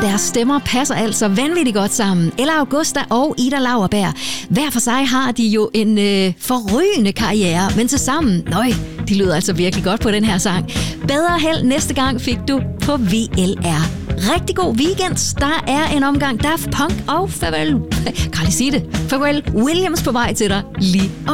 Deres stemmer passer altså vanvittigt godt sammen. Ella Augusta og Ida Lauerberg. Hver for sig har de jo en forrygende karriere, men til sammen, de lyder altså virkelig godt på den her sang. Bedre held næste gang fik du på VLR. Rigtig god weekend. Der er en omgang Daft Punk og Pharrell Williams på vej til dig lige om